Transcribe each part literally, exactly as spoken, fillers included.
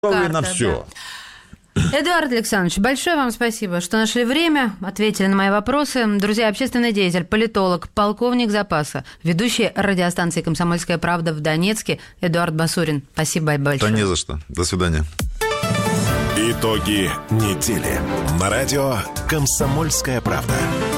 Готовы на все. Да. Эдуард Александрович, большое вам спасибо, что нашли время, ответили на мои вопросы. Друзья, общественный деятель, политолог, полковник запаса, ведущий радиостанции «Комсомольская правда» в Донецке Эдуард Басурин. Спасибо большое. Да не за что. До свидания. Итоги недели. На радио «Комсомольская правда».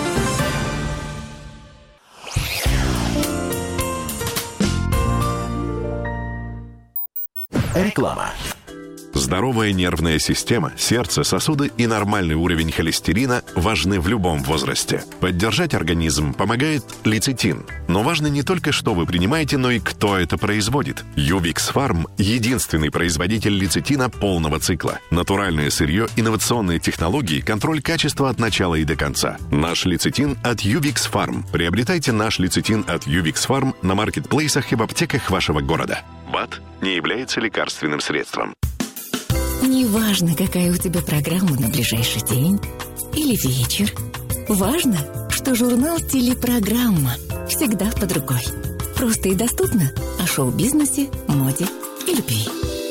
Реклама. Здоровая нервная система, сердце, сосуды и нормальный уровень холестерина важны в любом возрасте. Поддержать организм помогает лецитин. Но важно не только, что вы принимаете, но и кто это производит. Ювикс Фарм – единственный производитель лецитина полного цикла. Натуральное сырье, инновационные технологии, контроль качества от начала и до конца. Наш лецитин от Ювикс Фарм. Приобретайте наш лецитин от Ювикс Фарм на маркетплейсах и в аптеках вашего города. БАД не является лекарственным средством. Неважно, какая у тебя программа на ближайший день или вечер. Важно, что журнал «Телепрограмма» всегда под рукой. Просто и доступно о шоу-бизнесе, моде и любви.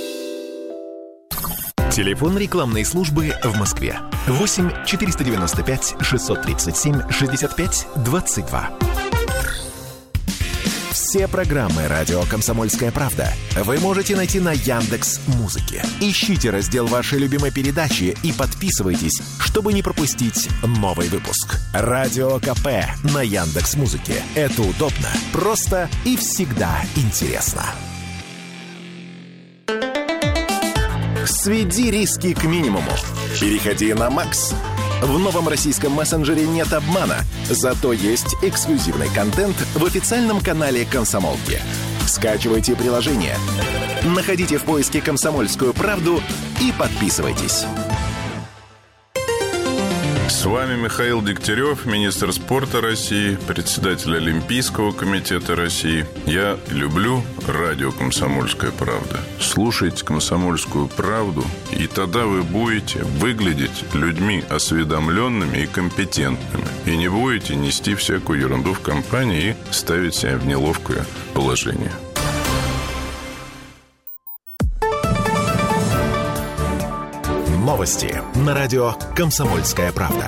Телефон рекламной службы в Москве. восемь четыреста девяносто пять шестьсот тридцать семь шестьдесят пять двадцать два. Все программы радио «Комсомольская правда» вы можете найти на Яндекс.Музыке. Ищите раздел вашей любимой передачи и подписывайтесь, чтобы не пропустить новый выпуск. Радио КП на Яндекс.Музыке. Это удобно, просто и всегда интересно. Сведи риски к минимуму. Переходи на Макс. В новом российском мессенджере нет обмана, зато есть эксклюзивный контент в официальном канале «Комсомолки». Скачивайте приложение, находите в поиске «Комсомольскую правду» и подписывайтесь. С вами Михаил Дегтярев, министр спорта России, председатель Олимпийского комитета России. Я люблю радио «Комсомольская правда». Слушайте «Комсомольскую правду», и тогда вы будете выглядеть людьми осведомленными и компетентными. И не будете нести всякую ерунду в компании и ставить себя в неловкое положение. Новости на радио «Комсомольская правда».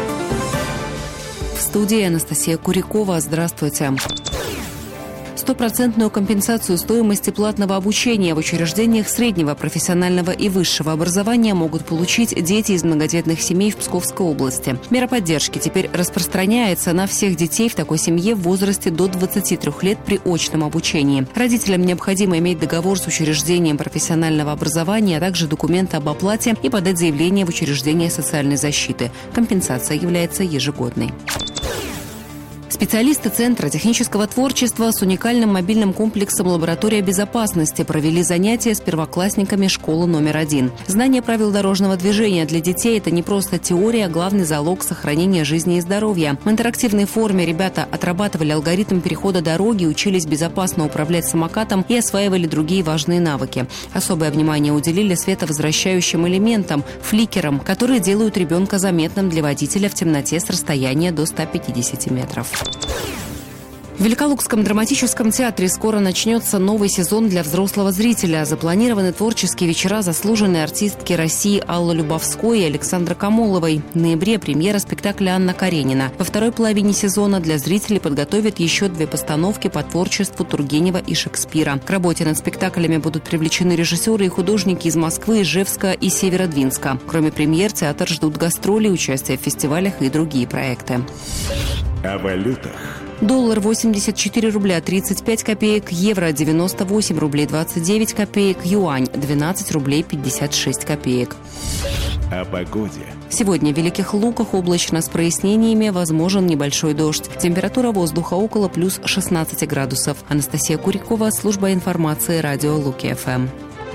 В студии Анастасия Курякова. Здравствуйте. Стопроцентную компенсацию стоимости платного обучения в учреждениях среднего, профессионального и высшего образования могут получить дети из многодетных семей в Псковской области. Мера поддержки теперь распространяется на всех детей в такой семье в возрасте до двадцати трёх лет при очном обучении. Родителям необходимо иметь договор с учреждением профессионального образования, а также документы об оплате и подать заявление в учреждение социальной защиты. Компенсация является ежегодной. Специалисты Центра технического творчества с уникальным мобильным комплексом «Лаборатория безопасности» провели занятия с первоклассниками школы номер один. Знание правил дорожного движения для детей – это не просто теория, а главный залог сохранения жизни и здоровья. В интерактивной форме ребята отрабатывали алгоритм перехода дороги, учились безопасно управлять самокатом и осваивали другие важные навыки. Особое внимание уделили световозвращающим элементам – фликерам, которые делают ребенка заметным для водителя в темноте с расстояния до ста пятидесяти метров. В Великолукском драматическом театре скоро начнется новый сезон для взрослого зрителя. Запланированы творческие вечера заслуженной артистки России Аллы Любовской и Александры Камоловой. В ноябре премьера спектакля «Анна Каренина». Во второй половине сезона для зрителей подготовят еще две постановки по творчеству Тургенева и Шекспира. К работе над спектаклями будут привлечены режиссеры и художники из Москвы, Ижевска и Северодвинска. Кроме премьер, театр ждут гастроли, участие в фестивалях и другие проекты. О валютах. Доллар восемьдесят четыре рубля тридцать пять копеек, евро девяносто восемь рублей двадцать девять копеек, юань двенадцать рублей пятьдесят шесть копеек. О погоде. Сегодня в Великих Луках облачно с прояснениями, возможен небольшой дождь. Температура воздуха около плюс шестнадцати градусов. Анастасия Курякова, служба информации, радио Луки-ФМ.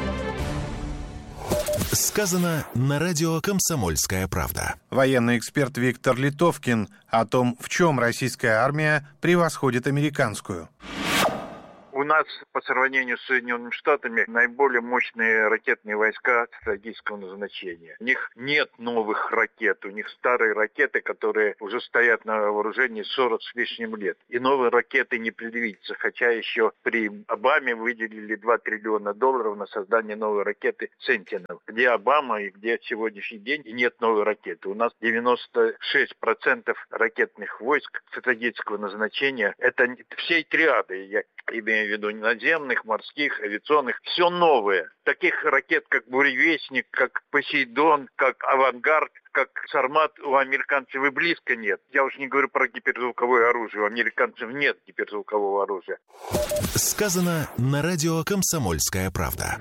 Сказано на радио «Комсомольская правда». Военный эксперт Виктор Литовкин о том, в чем российская армия превосходит американскую. У нас по сравнению с Соединенными Штатами наиболее мощные ракетные войска стратегического назначения. У них нет новых ракет, у них старые ракеты, которые уже стоят на вооружении сорок с лишним лет. И новые ракеты не предвидится, хотя еще при Обаме выделили два триллиона долларов на создание новой ракеты «Сентинел». Где Обама и где сегодняшний день и нет новой ракеты. У нас девяносто шесть процентов ракетных войск стратегического назначения. Это всей триады, я имею в виду наземных, морских, авиационных. Все новое. Таких ракет, как «Буревестник», как «Посейдон», как «Авангард», как «Сармат» у американцев и близко нет. Я уж не говорю про гиперзвуковое оружие. У американцев нет гиперзвукового оружия. Сказано на радио «Комсомольская правда».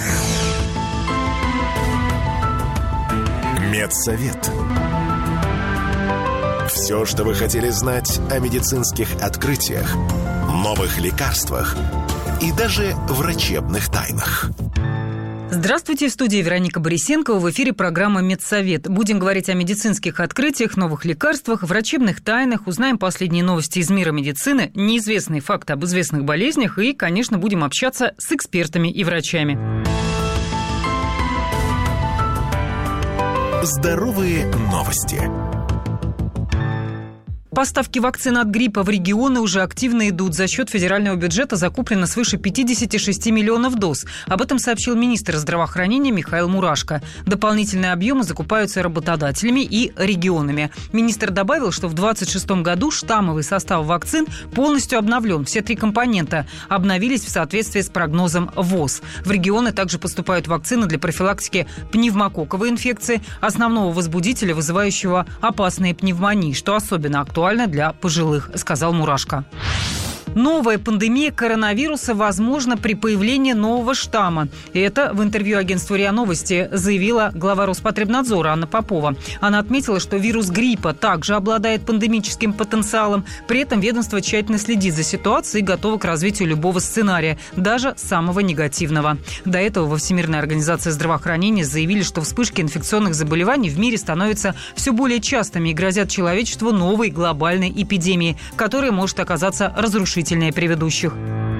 Медсовет. Все, что вы хотели знать о медицинских открытиях, новых лекарствах и даже врачебных тайнах. Здравствуйте, в студии Вероника Борисенкова, в эфире программа «Медсовет». Будем говорить о медицинских открытиях, новых лекарствах, врачебных тайнах, узнаем последние новости из мира медицины, неизвестные факты об известных болезнях и, конечно, будем общаться с экспертами и врачами. Здоровые новости. Поставки вакцин от гриппа в регионы уже активно идут. За счет федерального бюджета закуплено свыше пятьдесят шесть миллионов доз. Об этом сообщил министр здравоохранения Михаил Мурашко. Дополнительные объемы закупаются работодателями и регионами. Министр добавил, что в две тысячи двадцать шестом году штаммовый состав вакцин полностью обновлен. Все три компонента обновились в соответствии с прогнозом ВОЗ. В регионы также поступают вакцины для профилактики пневмококковой инфекции, основного возбудителя, вызывающего опасные пневмонии, что особенно актуально для пожилых, сказал Мурашко. Новая пандемия коронавируса возможна при появлении нового штамма. Это в интервью агентству РИА Новости заявила глава Роспотребнадзора Анна Попова. Она отметила, что вирус гриппа также обладает пандемическим потенциалом. При этом ведомство тщательно следит за ситуацией и готово к развитию любого сценария, даже самого негативного. До этого во Всемирной организации здравоохранения заявили, что вспышки инфекционных заболеваний в мире становятся все более частыми и грозят человечеству новой глобальной эпидемией, которая может оказаться разрушительной предыдущих.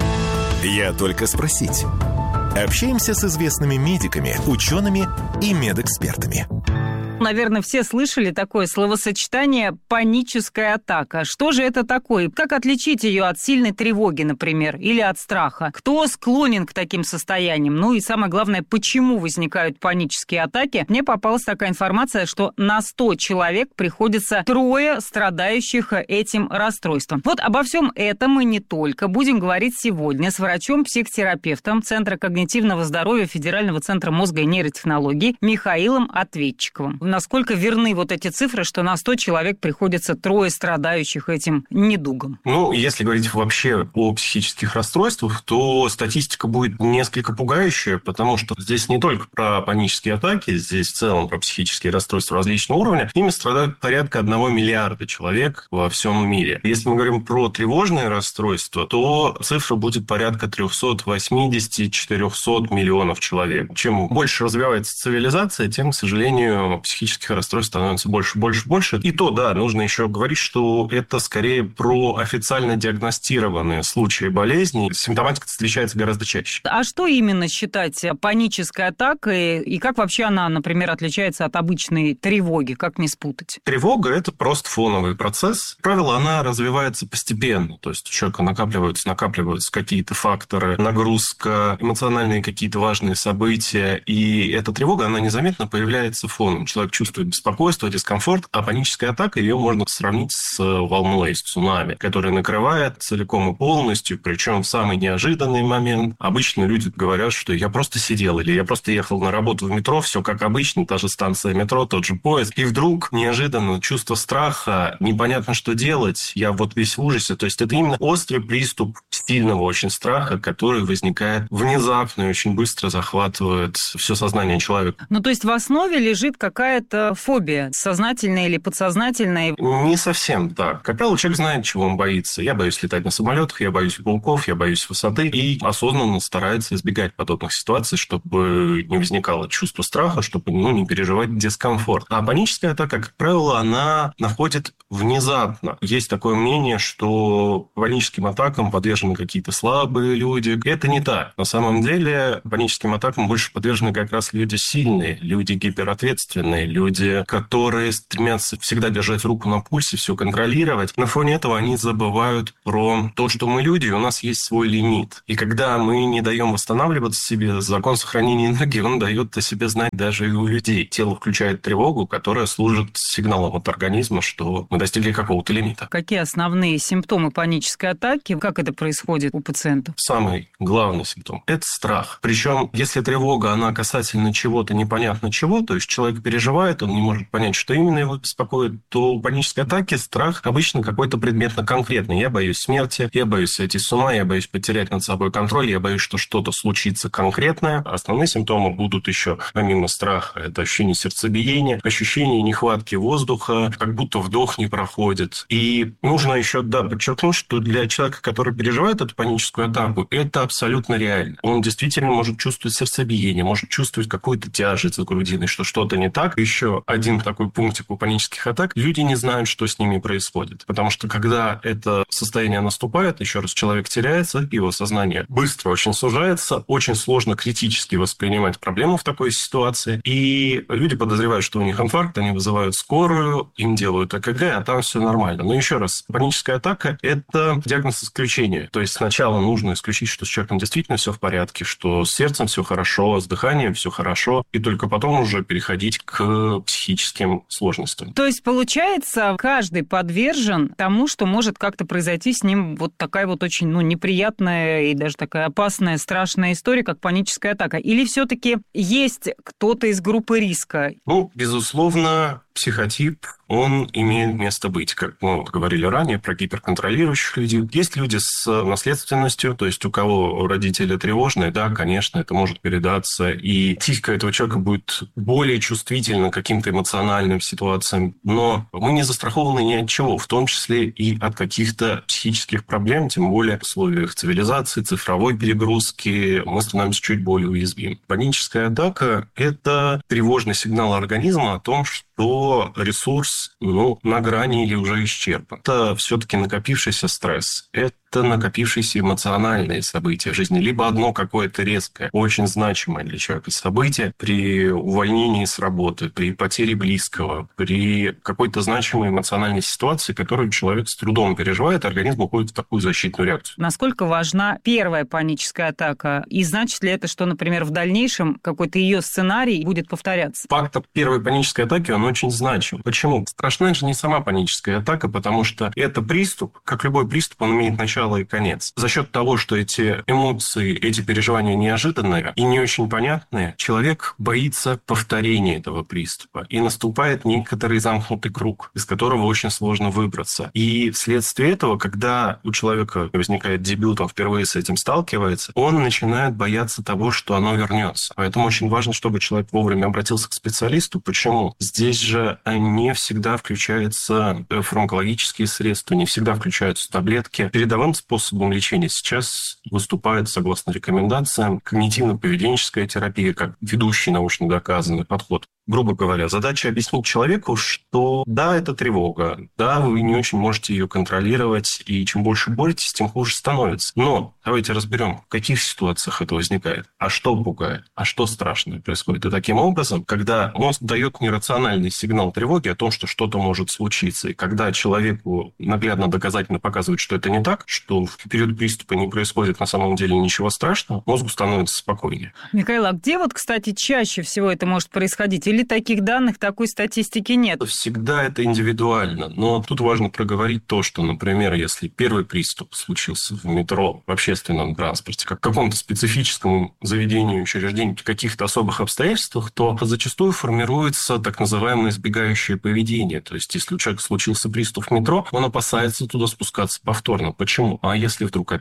Я только спросить. Общаемся с известными медиками, учеными и медэкспертами. Наверное, все слышали такое словосочетание «паническая атака». Что же это такое? Как отличить ее от сильной тревоги, например, или от страха? Кто склонен к таким состояниям? Ну и самое главное, почему возникают панические атаки? Мне попалась такая информация, что на сто человек приходится трое страдающих этим расстройством. Вот обо всем этом и не только будем говорить сегодня с врачом-психотерапевтом Центра когнитивного здоровья Федерального центра мозга и нейротехнологий Михаилом Ответчиковым. Насколько верны вот эти цифры, что на сто человек приходится трое страдающих этим недугом? Ну, если говорить вообще о психических расстройствах, то статистика будет несколько пугающая, потому что здесь не только про панические атаки, здесь в целом про психические расстройства различного уровня. Ими страдают порядка одного миллиарда человек во всем мире. Если мы говорим про тревожные расстройства, то цифра будет порядка триста восемьдесят - четыреста миллионов человек. Чем больше развивается цивилизация, тем, к сожалению, психических расстройств становится больше, больше, больше. И то, да, нужно еще говорить, что это скорее про официально диагностированные случаи болезни. Симптоматика встречается гораздо чаще. А что именно считать панической атакой? И как вообще она, например, отличается от обычной тревоги? Как не спутать? Тревога – это просто фоновый процесс. Как правило, она развивается постепенно. То есть у человека накапливаются, накапливаются какие-то факторы, нагрузка, эмоциональные какие-то важные события. И эта тревога, она незаметно появляется фоном. Человек чувствует беспокойство, дискомфорт, а паническая атака, ее можно сравнить с волной, с цунами, которая накрывает целиком и полностью, причем в самый неожиданный момент. Обычно люди говорят, что я просто сидел или я просто ехал на работу в метро, все как обычно, та же станция метро, тот же поезд, и вдруг неожиданно чувство страха, непонятно, что делать, я вот весь в ужасе. То есть это именно острый приступ сильного очень страха, который возникает внезапно и очень быстро захватывает все сознание человека. Ну, то есть в основе лежит какая какая-то фобия, сознательная или подсознательная? Не совсем так. Как правило, человек знает, чего он боится. Я боюсь летать на самолетах, я боюсь пауков, я боюсь высоты. И осознанно старается избегать подобных ситуаций, чтобы не возникало чувство страха, чтобы ну, не переживать дискомфорт. А паническая атака, как правило, она находит внезапно. Есть такое мнение, что паническим атакам подвержены какие-то слабые люди. Это не так. На самом деле паническим атакам больше подвержены как раз люди сильные, люди гиперответственные, люди, которые стремятся всегда держать руку на пульсе, все контролировать. На фоне этого они забывают про то, что мы люди, и у нас есть свой лимит. И когда мы не даем восстанавливаться себе, закон сохранения энергии, он дает о себе знать даже и у людей. Тело включает тревогу, которая служит сигналом от организма, что мы достигли какого-то лимита. Какие основные симптомы панической атаки? Как это происходит у пациентов? Самый главный симптом – это страх. Причем, если тревога, она касательно чего-то непонятно чего, то есть человек переживает, он не может понять, что именно его беспокоит, то у панической атаки страх обычно какой-то предметно-конкретный. Я боюсь смерти, я боюсь сойти с ума, я боюсь потерять над собой контроль, я боюсь, что что-то случится конкретное. Основные симптомы будут еще, помимо страха, это ощущение сердцебиения, ощущение нехватки воздуха, как будто вдох не проходит. И нужно еще, да, подчеркнуть, что для человека, который переживает эту паническую атаку, это абсолютно реально. Он действительно может чувствовать сердцебиение, может чувствовать какую-то тяжесть за грудиной, что что-то не так. Еще один такой пунктик у панических атак. Люди не знают, что с ними происходит. Потому что когда это состояние наступает, еще раз, человек теряется, его сознание быстро очень сужается, очень сложно критически воспринимать проблему в такой ситуации. И люди подозревают, что у них инфаркт, они вызывают скорую, им делают ЭКГ, а там все нормально. Но еще раз, паническая атака – это диагноз исключения. То есть сначала нужно исключить, что с человеком действительно все в порядке, что с сердцем все хорошо, с дыханием все хорошо, и только потом уже переходить к психическим сложностям. То есть, получается, каждый подвержен тому, что может как-то произойти с ним вот такая вот очень ну, неприятная и даже такая опасная, страшная история, как паническая атака? Или все-таки есть кто-то из группы риска? Ну, безусловно, психотип, он имеет место быть. Как мы вот говорили ранее про гиперконтролирующих людей. Есть люди с наследственностью, то есть у кого родители тревожные, да, конечно, это может передаться. И психика этого человека будет более чувствительна к каким-то эмоциональным ситуациям. Но мы не застрахованы ни от чего, в том числе и от каких-то психических проблем, тем более в условиях цивилизации, цифровой перегрузки мы становимся чуть более уязвимы. Паническая атака – это тревожный сигнал организма о том, что ресурс ну, на грани или уже исчерпан. Это все-таки накопившийся стресс. Это накопившиеся эмоциональные события в жизни. Либо одно какое-то резкое, очень значимое для человека событие при увольнении с работы, при потере близкого, при какой-то значимой эмоциональной ситуации, которую человек с трудом переживает, организм уходит в такую защитную реакцию. Насколько важна первая паническая атака? И значит ли это, что, например, в дальнейшем какой-то ее сценарий будет повторяться? Фактор первой панической атаки, он очень значим. Почему? Страшна же не сама паническая атака, потому что это приступ, как любой приступ, он имеет начало и конец. За счет того, что эти эмоции, эти переживания неожиданные и не очень понятные, человек боится повторения этого приступа. И наступает некоторый замкнутый круг, из которого очень сложно выбраться. И вследствие этого, когда у человека возникает дебют, он впервые с этим сталкивается, он начинает бояться того, что оно вернется. Поэтому очень важно, чтобы человек вовремя обратился к специалисту. Почему? Здесь же не всегда включаются фармакологические средства, не всегда включаются таблетки. Передовым способом лечения сейчас выступает, согласно рекомендациям, когнитивно-поведенческая терапия, как ведущий научно доказанный подход. Грубо говоря, задача объяснить человеку, что да, это тревога, да, вы не очень можете ее контролировать, и чем больше боретесь, тем хуже становится. Но давайте разберем, в каких ситуациях это возникает, а что пугает, а что страшное происходит. И таким образом, когда мозг дает нерациональный сигнал тревоги о том, что что-то может случиться, и когда человеку наглядно доказательно показывают, что это не так, что в период приступа не происходит на самом деле ничего страшного, мозгу становится спокойнее. Михаил, а где вот, кстати, чаще всего это может происходить? Или таких данных, такой статистики нет? Всегда это индивидуально. Но тут важно проговорить то, что, например, если первый приступ случился в метро, в общественном транспорте, как в каком-то специфическом заведении, учреждении, в каких-то особых обстоятельствах, то зачастую формируется так называемое избегающее поведение. То есть, если у человека случился приступ в метро, он опасается туда спускаться повторно. Почему? А если вдруг опять?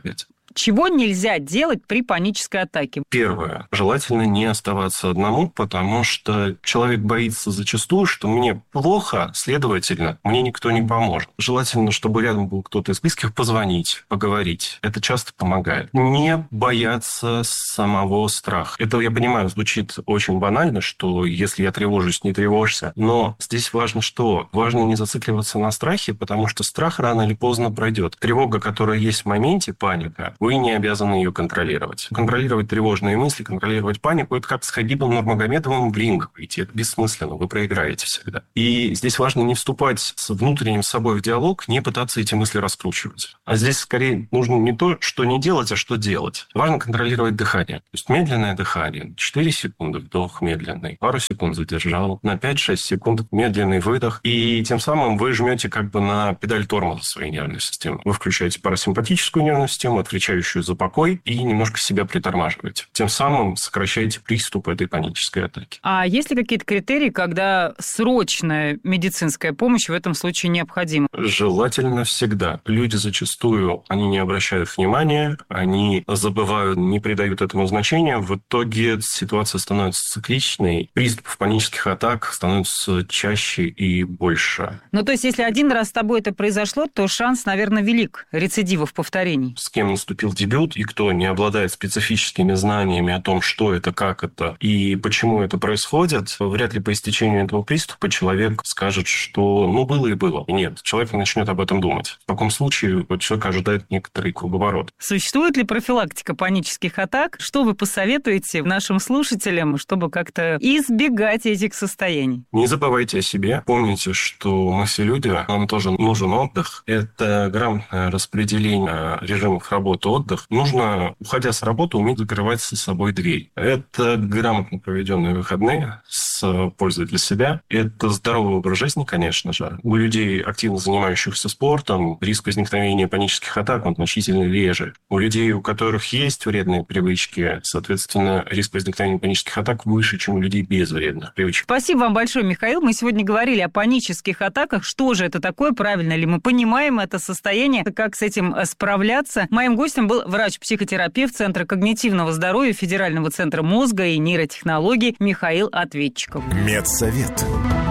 Чего нельзя делать при панической атаке? Первое. Желательно не оставаться одному, потому что человек боится зачастую, что мне плохо, следовательно, мне никто не поможет. Желательно, чтобы рядом был кто-то из близких, позвонить, поговорить. Это часто помогает. Не бояться самого страха. Это, я понимаю, звучит очень банально, что если я тревожусь, не тревожься. Но здесь важно что? Важно не зацикливаться на страхе, потому что страх рано или поздно пройдет. Тревога, которая есть в моменте, паника, вы не обязаны ее контролировать. Контролировать тревожные мысли, контролировать панику, это как с Хабибом Нурмагомедовым в ринг выйти. Это бессмысленно, вы проиграете всегда. И здесь важно не вступать с внутренним собой в диалог, не пытаться эти мысли раскручивать. А здесь скорее нужно не то, что не делать, а что делать. Важно контролировать дыхание. То есть медленное дыхание. четыре секунды вдох медленный. Пару секунд задержал. На пять-шесть секунд медленный выдох. И тем самым вы жмете как бы на педаль тормоза своей нервной системы. Вы включаете парасимпатическую нервную систему, отвечающую за покой, и немножко себя притормаживаете. Тем самым сокращаете приступ этой панической атаки. А есть ли какие-то критерии, когда срочная медицинская помощь в этом случае необходима? Желательно всегда. Люди зачастую, они не обращают внимания, они забывают, не придают этому значения. В итоге ситуация становится цикличной, приступов панических атак становится чаще и больше. Ну, то есть, если один раз с тобой это произошло, то шанс, наверное, велик рецидивов повторений. С кем наступил дебют, и кто не обладает специфическими знаниями о том, что это, как это и почему это происходит, вряд ли по истечению этого приступа человек скажет, что ну было и было. Нет, человек начнет об этом думать. В таком случае человек ожидает некоторый круговорот. Существует ли профилактика панических атак? Что вы посоветуете нашим слушателям, чтобы как-то избегать этих состояний? Не забывайте о себе. Помните, что мы все люди, нам тоже нужен отдых. Это грамотное распределение режимов работы, отдых. Нужно, уходя с работы, уметь закрывать за собой дверь. Это грамотно проведенные выходные с пользой для себя. Это здоровый образ жизни, конечно же. У людей, активно занимающихся спортом, риск возникновения панических атак он значительно реже. У людей, у которых есть вредные привычки, соответственно, риск возникновения панических атак выше, чем у людей без вредных привычек. Спасибо вам большое, Михаил. Мы сегодня говорили о панических атаках. Что же это такое? Правильно ли мы понимаем это состояние? Как с этим справляться? Моим гостем был врач-психотерапевт Центра когнитивного здоровья Федерального центра мозга и нейротехнологий Михаил Ответчиков. Медсовет.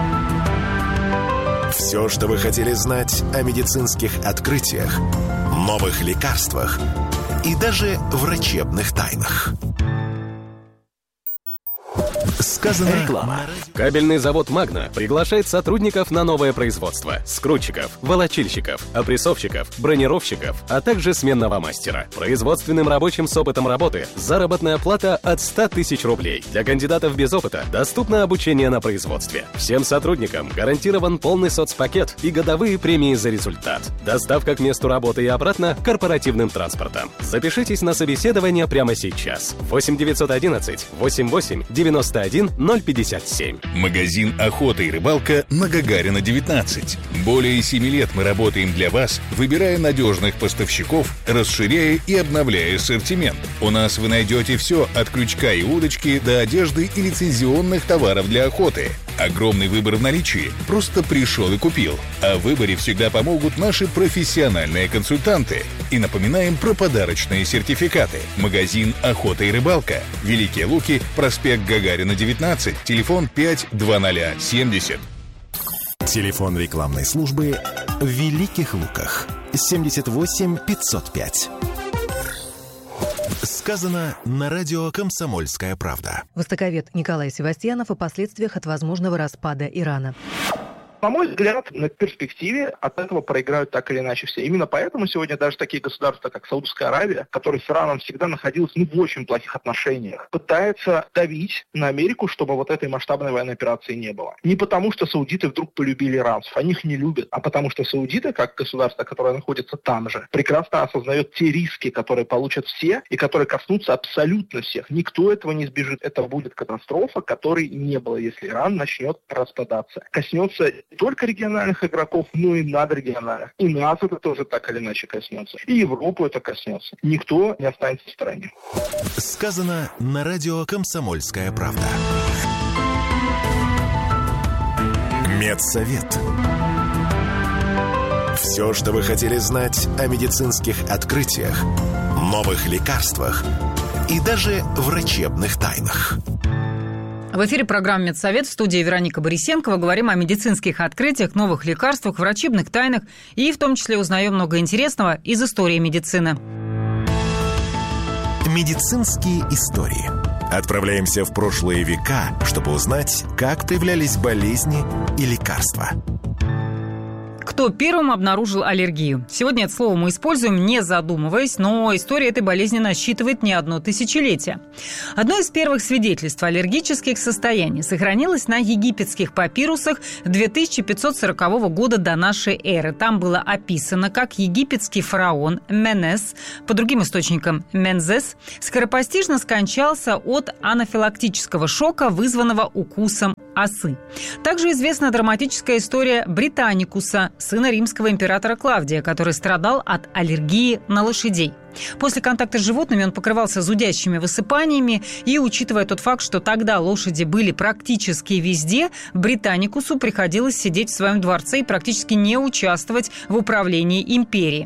Все, что вы хотели знать о медицинских открытиях, новых лекарствах и даже врачебных тайнах. Сказано реклама. Кабельный завод «Магна» приглашает сотрудников на новое производство. Скрутчиков, волочильщиков, опрессовщиков, бронировщиков, а также сменного мастера. Производственным рабочим с опытом работы заработная плата от ста тысяч рублей. Для кандидатов без опыта доступно обучение на производстве. Всем сотрудникам гарантирован полный соцпакет и годовые премии за результат. Доставка к месту работы и обратно корпоративным транспортом. Запишитесь на собеседование прямо сейчас. восемь девятьсот одиннадцать восемьдесят восемь девяносто один ноль пятьдесят семь. Магазин «Охота и рыбалка» на Гагарина, девятнадцать. Более семи лет мы работаем для вас, выбирая надежных поставщиков, расширяя и обновляя ассортимент. У нас вы найдете все от крючка и удочки до одежды и лицензионных товаров для охоты. Огромный выбор в наличии. Просто пришел и купил. О выборе всегда помогут наши профессиональные консультанты. И напоминаем про подарочные сертификаты. Магазин «Охота и рыбалка». Великие Луки, проспект Гагарина, девятнадцать, телефон пять двадцать семьдесят. Телефон рекламной службы в Великих Луках. семьдесят восемь пятьсот пять. Сказано на радио «Комсомольская правда». Востоковед Николай Севастьянов о последствиях от возможного распада Ирана. На мой взгляд, на перспективе от этого проиграют так или иначе все. Именно поэтому сегодня даже такие государства, как Саудовская Аравия, которая с Ираном всегда находилась ну, в очень плохих отношениях, пытаются давить на Америку, чтобы вот этой масштабной военной операции не было. Не потому, что саудиты вдруг полюбили иранцев, они их не любят, а потому что саудиты, как государство, которое находится там же, прекрасно осознает те риски, которые получат все и которые коснутся абсолютно всех. Никто этого не избежит. Это будет катастрофа, которой не было, если Иран начнет распадаться. Коснется не только региональных игроков, но и надрегиональных. И нас это тоже так или иначе коснется. И Европу это коснется. Никто не останется в стороне. Сказано на радио «Комсомольская правда». Медсовет. Все, что вы хотели знать о медицинских открытиях, новых лекарствах и даже врачебных тайнах. В эфире программы «Медсовет», в студии Вероника Борисенкова. Говорим о медицинских открытиях, новых лекарствах, врачебных тайнах и в том числе узнаем много интересного из истории медицины. Медицинские истории. Отправляемся в прошлые века, чтобы узнать, как появлялись болезни и лекарства. Кто первым обнаружил аллергию? Сегодня это слово мы используем, не задумываясь, но история этой болезни насчитывает не одно тысячелетие. Одно из первых свидетельств аллергических состояний сохранилось на египетских папирусах две тысячи пятьсот сорокового года до нашей эры. Там было описано, как египетский фараон Менес, по другим источникам Мензес, скоропостижно скончался от анафилактического шока, вызванного укусом осы. Также известна драматическая история Британикуса, сына римского императора Клавдия, который страдал от аллергии на лошадей. После контакта с животными он покрывался зудящими высыпаниями, и, учитывая тот факт, что тогда лошади были практически везде, Британикусу приходилось сидеть в своем дворце и практически не участвовать в управлении империей.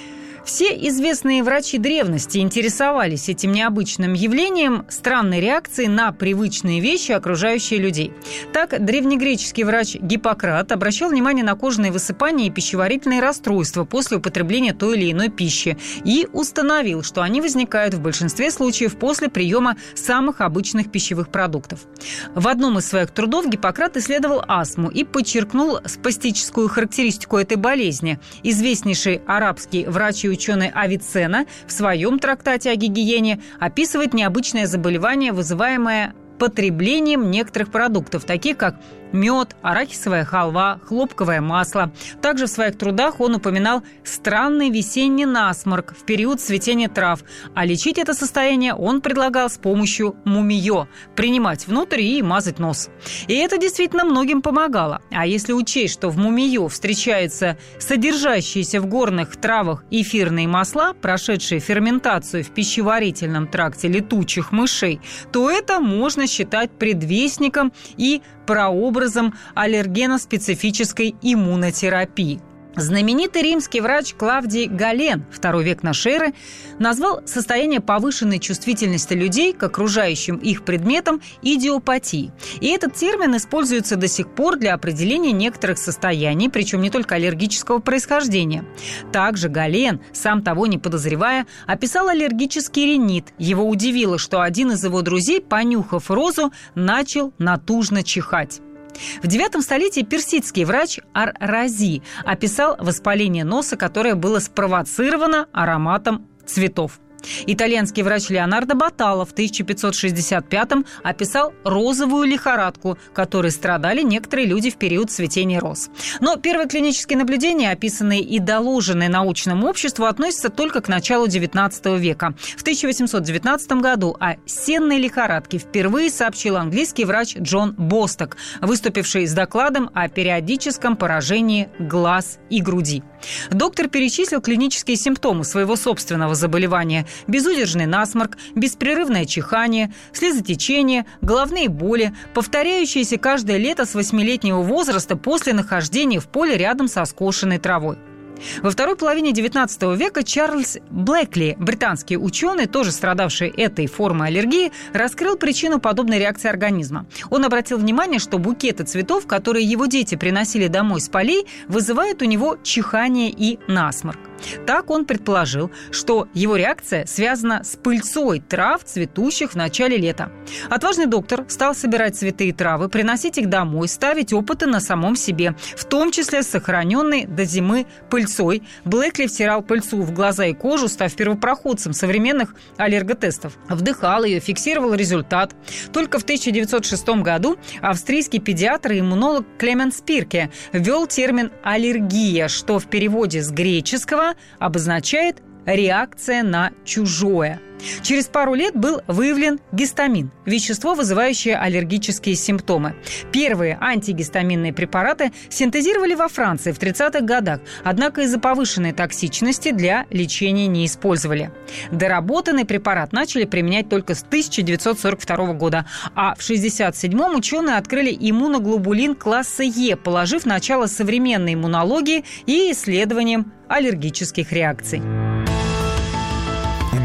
Все известные врачи древности интересовались этим необычным явлением, странной реакцией на привычные вещи, окружающие людей. Так, древнегреческий врач Гиппократ обращал внимание на кожные высыпания и пищеварительные расстройства после употребления той или иной пищи и установил, что они возникают в большинстве случаев после приема самых обычных пищевых продуктов. В одном из своих трудов Гиппократ исследовал астму и подчеркнул спастическую характеристику этой болезни. Известнейший арабский врач и ученый Авиценна в своем трактате о гигиене описывает необычное заболевание, вызываемое потреблением некоторых продуктов, таких как мед, арахисовая халва, хлопковое масло. Также в своих трудах он упоминал странный весенний насморк в период цветения трав, а лечить это состояние он предлагал с помощью мумиё – принимать внутрь и мазать нос. И это действительно многим помогало. А если учесть, что в мумиё встречаются содержащиеся в горных травах эфирные масла, прошедшие ферментацию в пищеварительном тракте летучих мышей, то это можно считать предвестником и прообразом аллергенно-специфической иммунотерапии. Знаменитый римский врач Клавдий Гален, второй век нашей эры, назвал состояние повышенной чувствительности людей к окружающим их предметам идиопатией. И этот термин используется до сих пор для определения некоторых состояний, причем не только аллергического происхождения. Также Гален, сам того не подозревая, описал аллергический ринит. Его удивило, что один из его друзей, понюхав розу, начал натужно чихать. В девятом столетии персидский врач Ар-Рази описал воспаление носа, которое было спровоцировано ароматом цветов. Итальянский врач Леонардо Баталло в тысяча пятьсот шестьдесят пятом описал розовую лихорадку, которой страдали некоторые люди в период цветения роз. Но первые клинические наблюдения, описанные и доложенные научному обществу, относятся только к началу девятнадцатого века. В тысяча восемьсот девятнадцатом году о сенной лихорадке впервые сообщил английский врач Джон Босток, выступивший с докладом о периодическом поражении глаз и груди. Доктор перечислил клинические симптомы своего собственного заболевания: безудержный насморк, беспрерывное чихание, слезотечение, головные боли, повторяющиеся каждое лето с восьмилетнего возраста после нахождения в поле рядом со скошенной травой. Во второй половине девятнадцатого века Чарльз Блэкли, британский ученый, тоже страдавший этой формой аллергии, раскрыл причину подобной реакции организма. Он обратил внимание, что букеты цветов, которые его дети приносили домой с полей, вызывают у него чихание и насморк. Так он предположил, что его реакция связана с пыльцой трав, цветущих в начале лета. Отважный доктор стал собирать цветы и травы, приносить их домой, ставить опыты на самом себе, в том числе с сохраненной до зимы пыльцой. Блэкли втирал пыльцу в глаза и кожу, став первопроходцем современных аллерготестов. Вдыхал ее, фиксировал результат. Только в тысяча девятьсот шестом году австрийский педиатр и иммунолог Клемент Спирке ввел термин «аллергия», что в переводе с греческого обозначает реакция на чужое. Через пару лет был выявлен гистамин – вещество, вызывающее аллергические симптомы. Первые антигистаминные препараты синтезировали во Франции в тридцатых годах, однако из-за повышенной токсичности для лечения не использовали. Доработанный препарат начали применять только с тысяча девятьсот сорок второго года, а в шестьдесят седьмом ученые открыли иммуноглобулин класса Е, положив начало современной иммунологии и исследованиям аллергических реакций.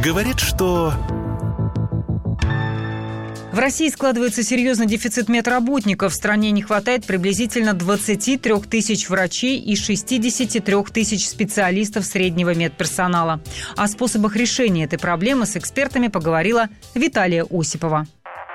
Говорит, что... В России складывается серьезный дефицит медработников. В стране не хватает приблизительно двадцать три тысяч врачей и шестьдесят три тысяч специалистов среднего медперсонала. О способах решения этой проблемы с экспертами поговорила Виталия Осипова.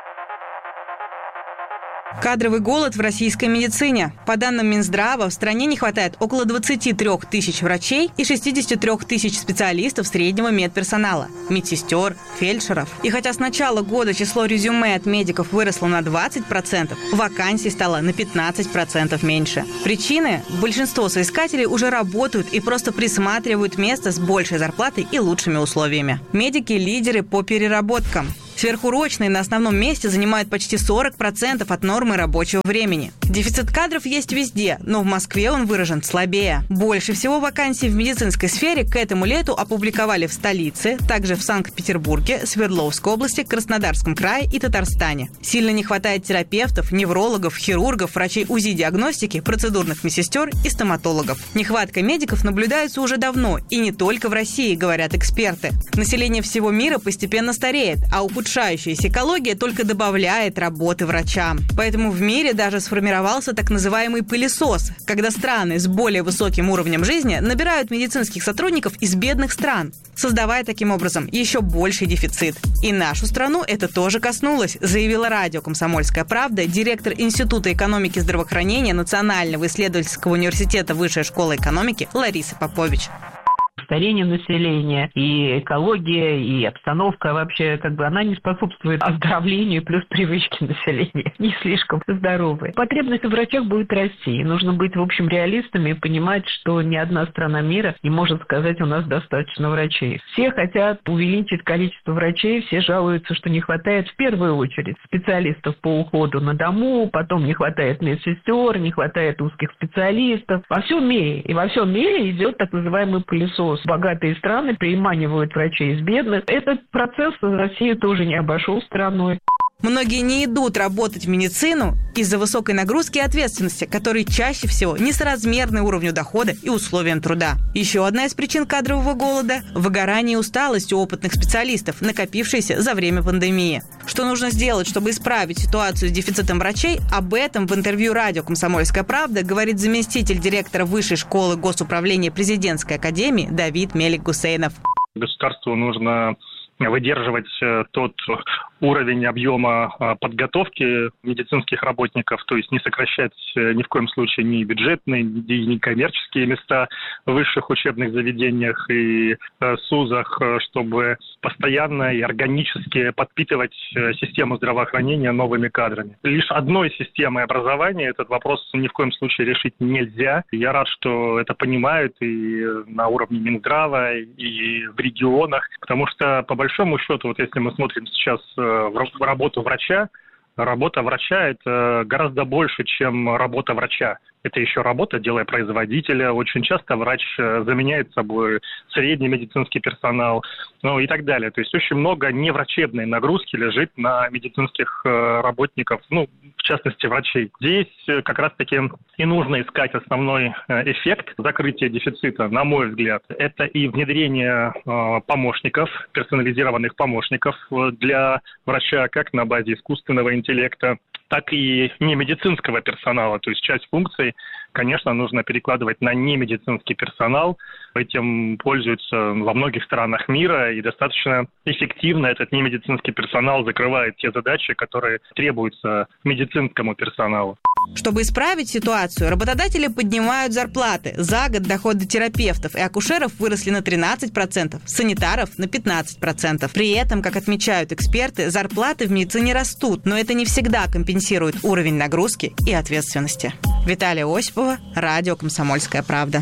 Кадровый голод в российской медицине. По данным Минздрава, в стране не хватает около двадцать три тысяч врачей и шестьдесят три тысяч специалистов среднего медперсонала, медсестер, фельдшеров. И хотя с начала года число резюме от медиков выросло на двадцать процентов, вакансий стало на пятнадцать процентов меньше. Причины? Большинство соискателей уже работают и просто присматривают место с большей зарплатой и лучшими условиями. Медики – лидеры по переработкам. Сверхурочные на основном месте занимают почти сорок процентов от нормы рабочего времени. Дефицит кадров есть везде, но в Москве он выражен слабее. Больше всего вакансий в медицинской сфере к этому лету опубликовали в столице, также в Санкт-Петербурге, Свердловской области, Краснодарском крае и Татарстане. Сильно не хватает терапевтов, неврологов, хирургов, врачей УЗИ-диагностики, процедурных медсестер и стоматологов. Нехватка медиков наблюдается уже давно, и не только в России, говорят эксперты. Население всего мира постепенно стареет, а ухудшается Ухудшающаяся экология только добавляет работы врачам. Поэтому в мире даже сформировался так называемый пылесос, когда страны с более высоким уровнем жизни набирают медицинских сотрудников из бедных стран, создавая таким образом еще больший дефицит. И нашу страну это тоже коснулось, заявила радио «Комсомольская правда» директор Института экономики и здравоохранения Национального исследовательского университета Высшей школы экономики Лариса Попович. Старение населения, и экология, и обстановка вообще, как бы, она не способствует оздоровлению, плюс привычки населения не слишком здоровые. Потребность в врачах будет расти, и нужно быть, в общем, реалистами и понимать, что ни одна страна мира не может сказать, у нас достаточно врачей. Все хотят увеличить количество врачей, все жалуются, что не хватает в первую очередь специалистов по уходу на дому, потом не хватает медсестер, не хватает узких специалистов. Во всем мире, и во всем мире идет так называемый пылесос. Богатые страны переманивают врачей из бедных. Этот процесс Россию тоже не обошел стороной. Многие не идут работать в медицину из-за высокой нагрузки и ответственности, которые чаще всего несоразмерны уровню дохода и условиям труда. Еще одна из причин кадрового голода – выгорание и усталость у опытных специалистов, накопившиеся за время пандемии. Что нужно сделать, чтобы исправить ситуацию с дефицитом врачей? Об этом в интервью радио «Комсомольская правда» говорит заместитель директора Высшей школы госуправления Президентской академии Давид Мелик-Гусейнов. Государству нужно выдерживать тот уровень объема подготовки медицинских работников, то есть не сокращать ни в коем случае ни бюджетные, ни коммерческие места в высших учебных заведениях и СУЗах, чтобы постоянно и органически подпитывать систему здравоохранения новыми кадрами. Лишь одной системой образования этот вопрос ни в коем случае решить нельзя. Я рад, что это понимают и на уровне Минздрава, и в регионах, потому что по большому счету, вот если мы смотрим сейчас в работу врача, работа врача – это гораздо больше, чем работа врача. Это еще работа, делая производителя. Очень часто врач заменяет собой средний медицинский персонал, ну и так далее. То есть очень много неврачебной нагрузки лежит на медицинских работников, ну, в частности, врачей. Здесь как раз-таки и нужно искать основной эффект закрытия дефицита, на мой взгляд. Это и внедрение помощников, персонализированных помощников для врача как на базе искусственного интеллекта, так и немедицинского персонала. То есть часть функций, конечно, нужно перекладывать на немедицинский персонал. Этим пользуются во многих странах мира, и достаточно эффективно этот немедицинский персонал закрывает те задачи, которые требуются медицинскому персоналу. Чтобы исправить ситуацию, работодатели поднимают зарплаты. За год доходы терапевтов и акушеров выросли на тринадцать процентов, санитаров – на пятнадцать процентов. При этом, как отмечают эксперты, зарплаты в медицине растут, но это не всегда компенсирует уровень нагрузки и ответственности. Виталия Осипова, радио «Комсомольская правда».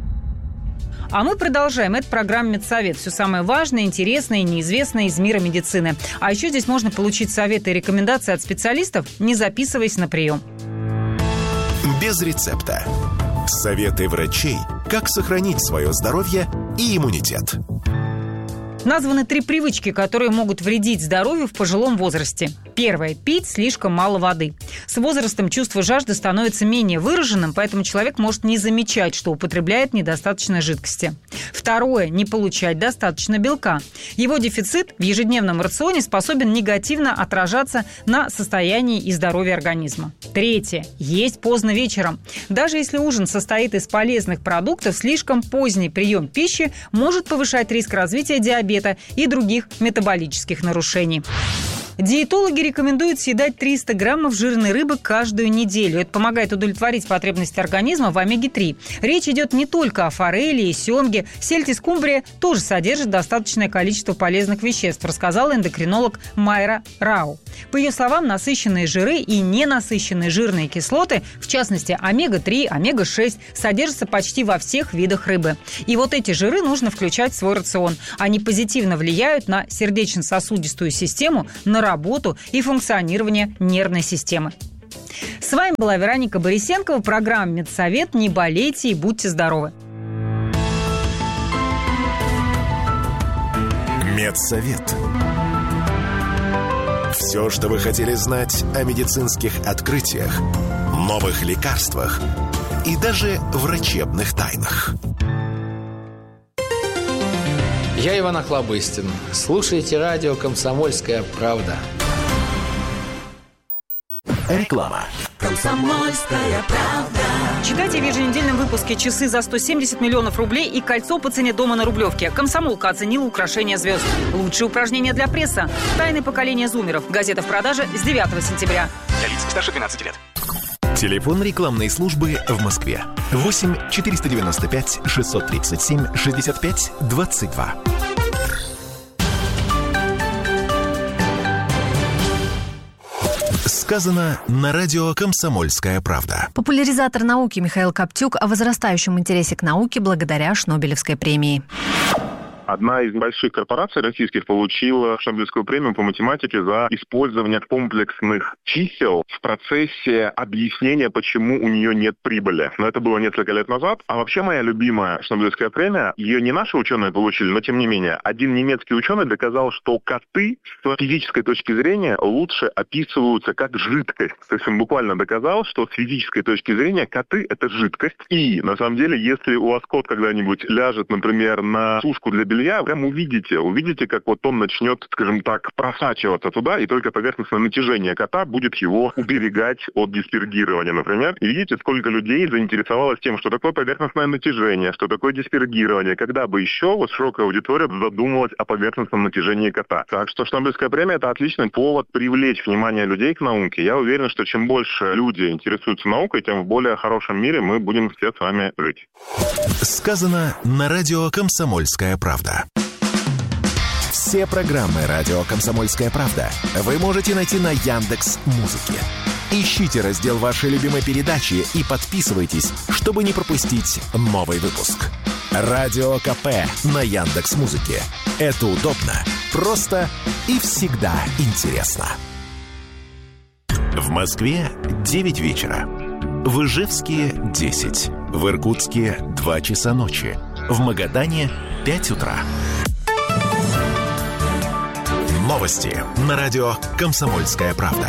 А мы продолжаем. Это программа «Медсовет». Все самое важное, интересное и неизвестное из мира медицины. А еще здесь можно получить советы и рекомендации от специалистов, не записываясь на прием. Без рецепта. Советы врачей, как сохранить свое здоровье и иммунитет. Названы три привычки, которые могут вредить здоровью в пожилом возрасте. Первое. Пить слишком мало воды. С возрастом чувство жажды становится менее выраженным, поэтому человек может не замечать, что употребляет недостаточно жидкости. Второе. Не получать достаточно белка. Его дефицит в ежедневном рационе способен негативно отражаться на состоянии и здоровье организма. Третье. Есть поздно вечером. Даже если ужин состоит из полезных продуктов, слишком поздний прием пищи может повышать риск развития диабета и других метаболических нарушений. Диетологи рекомендуют съедать триста граммов жирной рыбы каждую неделю. Это помогает удовлетворить потребности организма в омеге три. Речь идет не только о форели и семге. Сельдь и скумбрия тоже содержат достаточное количество полезных веществ, рассказала эндокринолог Майра Рау. По ее словам, насыщенные жиры и ненасыщенные жирные кислоты, в частности омега три, омега шесть, содержатся почти во всех видах рыбы. И вот эти жиры нужно включать в свой рацион. Они позитивно влияют на сердечно-сосудистую систему, на работу и функционирование нервной системы. С вами была Вероника Борисенкова, программа «Медсовет». Не болейте и будьте здоровы. Медсовет. Все, что вы хотели знать о медицинских открытиях, новых лекарствах и даже врачебных тайнах. Я Иван Охлобыстин. Слушайте радио «Комсомольская правда». Реклама. «Комсомольская правда». Читайте в еженедельном выпуске «Часы за сто семьдесят миллионов рублей» и «Кольцо по цене дома на Рублевке». «Комсомолка» оценила украшение звезд. Лучшие упражнения для пресса. «Тайны поколения зумеров». Газета в продаже с девятого сентября. Для лиц старше двенадцати лет. Телефон рекламной службы в Москве. восемь четыреста девяносто пять шестьсот тридцать семь шестьдесят пять двадцать два. Сказано на радио «Комсомольская правда». Популяризатор науки Михаил Коптюк о возрастающем интересе к науке благодаря Шнобелевской премии. Одна из больших корпораций российских получила Шнобелевскую премию по математике за использование комплексных чисел в процессе объяснения, почему у нее нет прибыли. Но это было несколько лет назад. А вообще моя любимая Шнобелевская премия, ее не наши ученые получили, но тем не менее, один немецкий ученый доказал, что коты с физической точки зрения лучше описываются как жидкость. То есть он буквально доказал, что с физической точки зрения коты – это жидкость. И на самом деле, если у вас кот когда-нибудь ляжет, например, на сушку для белья, прям увидите, увидите, как вот он начнет, скажем так, просачиваться туда, и только поверхностное натяжение кота будет его уберегать от диспергирования, например. И видите, сколько людей заинтересовалось тем, что такое поверхностное натяжение, что такое диспергирование, когда бы еще вот широкая аудитория задумалась о поверхностном натяжении кота. Так что Шнобелевская премия – это отличный повод привлечь внимание людей к науке. Я уверен, что чем больше люди интересуются наукой, тем в более хорошем мире мы будем все с вами жить. Сказано на радио «Комсомольская правда». Все программы радио «Комсомольская правда» вы можете найти на Яндекс.Музыке. Ищите раздел вашей любимой передачи и подписывайтесь, чтобы не пропустить новый выпуск. Радио КП на Яндекс.Музыке. Это удобно, просто и всегда интересно. В Москве девять вечера. В Ижевске десять. В Иркутске два часа ночи. В Магадане пять утра. Новости на радио «Комсомольская правда».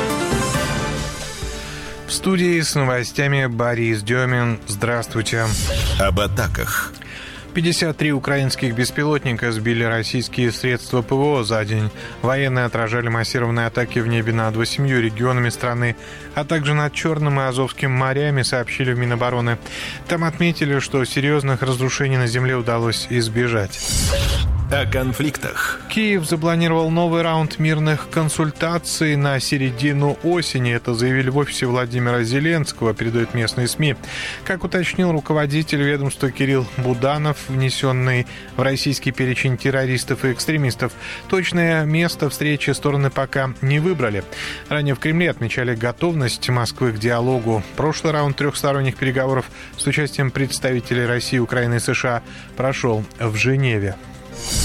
В студии с новостями Борис Демин. Здравствуйте. Об атаках. пятьдесят три украинских беспилотника сбили российские средства ПВО за день. Военные отражали массированные атаки в небе над восемью регионами страны, а также над Черным и Азовским морями, сообщили в Минобороны. Там отметили, что серьезных разрушений на земле удалось избежать. О конфликтах. Киев запланировал новый раунд мирных консультаций на середину осени. Это заявили в офисе Владимира Зеленского, передают местные СМИ. Как уточнил руководитель ведомства Кирилл Буданов, внесенный в российский перечень террористов и экстремистов, точное место встречи стороны пока не выбрали. Ранее в Кремле отмечали готовность Москвы к диалогу. Прошлый раунд трехсторонних переговоров с участием представителей России, Украины и США прошел в Женеве.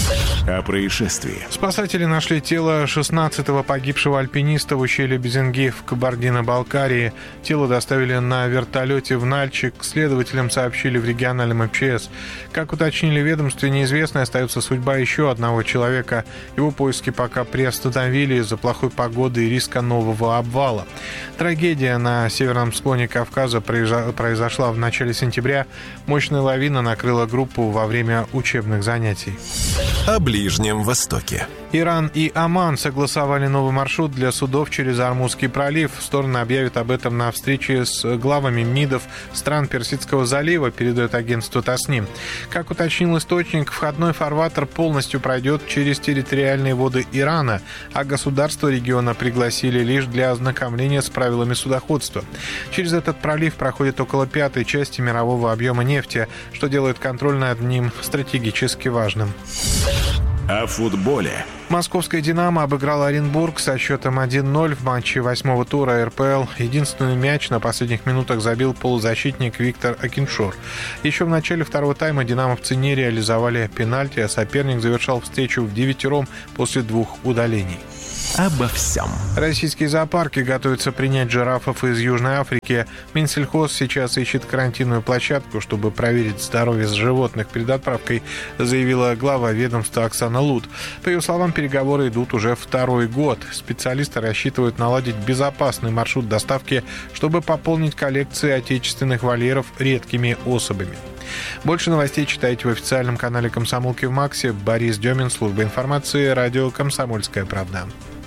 О происшествии. Спасатели нашли тело шестнадцатого погибшего альпиниста в ущелье Безенги в Кабардино-Балкарии. Тело доставили на вертолете в Нальчик. Следователям сообщили в региональном эм че эс. Как уточнили в ведомстве, неизвестной остается судьба еще одного человека. Его поиски пока приостановили из-за плохой погоды и риска нового обвала. Трагедия на северном склоне Кавказа произошла в начале сентября. Мощная лавина накрыла группу во время учебных занятий. О Ближнем Востоке. Иран и Оман согласовали новый маршрут для судов через Ормузский пролив. Стороны объявят об этом на встрече с главами МИДов стран Персидского залива, передает агентство Тасним. Как уточнил источник, входной фарватер полностью пройдет через территориальные воды Ирана, а государства региона пригласили лишь для ознакомления с правилами судоходства. Через этот пролив проходит около пятой части мирового объема нефти, что делает контроль над ним стратегически важным. О футболе. Московская «Динамо» обыграла Оренбург со счетом один ноль в матче восьмого тура эр пэ эл. Единственный мяч на последних минутах забил полузащитник Виктор Акиншор. Еще в начале второго тайма динамовцы не реализовали пенальти, а соперник завершал встречу в девятером после двух удалений. Обо всем. Российские зоопарки готовятся принять жирафов из Южной Африки. Минсельхоз сейчас ищет карантинную площадку, чтобы проверить здоровье животных перед отправкой, заявила глава ведомства Оксана Лут. По ее словам, переговоры идут уже второй год. Специалисты рассчитывают наладить безопасный маршрут доставки, чтобы пополнить коллекции отечественных вольеров редкими особями. Больше новостей читайте в официальном канале «Комсомолки» в Максе. Борис Демин, служба информации, радио «Комсомольская правда».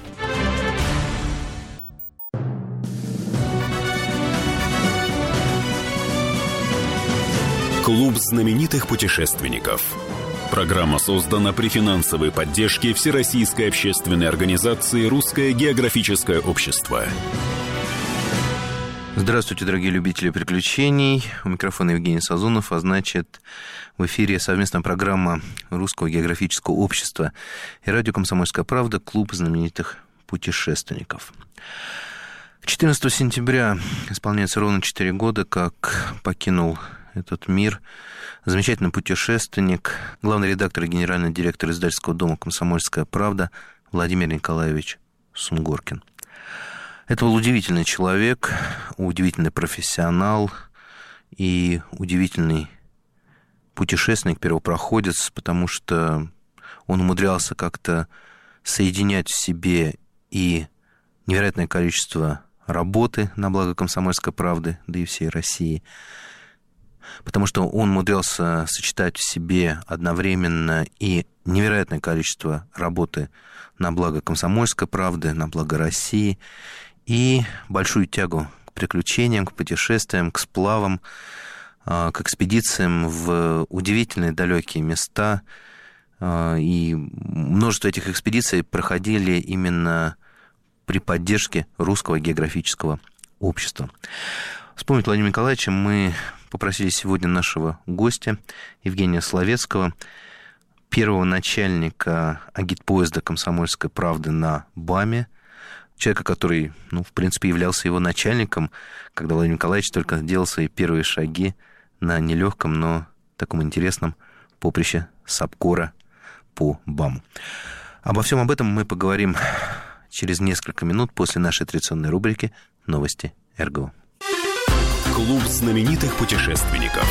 Клуб знаменитых путешественников. Программа создана при финансовой поддержке Всероссийской общественной организации «Русское географическое общество». Здравствуйте, дорогие любители приключений. У микрофона Евгений Сазонов, а значит, в эфире совместная программа Русского географического общества и радио «Комсомольская правда» «Клуб знаменитых путешественников». четырнадцатого сентября исполняется ровно четыре года, как покинул этот мир замечательный путешественник, главный редактор и генеральный директор издательского дома «Комсомольская правда» Владимир Николаевич Сунгоркин. Это был удивительный человек, удивительный профессионал и удивительный путешественник, первопроходец, потому что он умудрялся как-то соединять в себе и невероятное количество работы на благо «Комсомольской правды», да и всей России, потому что он умудрялся сочетать в себе одновременно и невероятное количество работы на благо «Комсомольской правды», на благо России, и большую тягу к приключениям, к путешествиям, к сплавам, к экспедициям в удивительные далекие места. И множество этих экспедиций проходили именно при поддержке Русского географического общества. Вспомнить Владимира Николаевича мы попросили сегодня нашего гостя Евгения Словецкого, первого начальника агитпоезда «Комсомольской правды» на БАМе, человека, который, ну, в принципе, являлся его начальником, когда Владимир Николаевич только делал свои первые шаги на нелегком, но таком интересном поприще САПКОРа по БАМу. Обо всем об этом мы поговорим через несколько минут после нашей традиционной рубрики «Новости эр гэ о». Клуб знаменитых путешественников.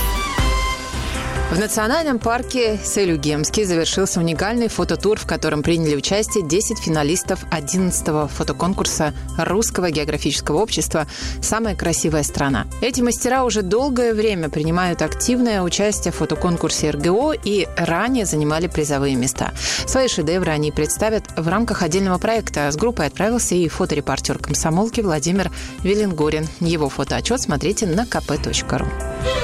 В национальном парке Селюгемский завершился уникальный фототур, в котором приняли участие десять финалистов одиннадцатого фотоконкурса Русского географического общества «Самая красивая страна». Эти мастера уже долгое время принимают активное участие в фотоконкурсе эр гэ о и ранее занимали призовые места. Свои шедевры они представят в рамках отдельного проекта. С группой отправился и фоторепортер «Комсомолки» Владимир Веленгорин. Его фотоотчет смотрите на ка пэ точка ру.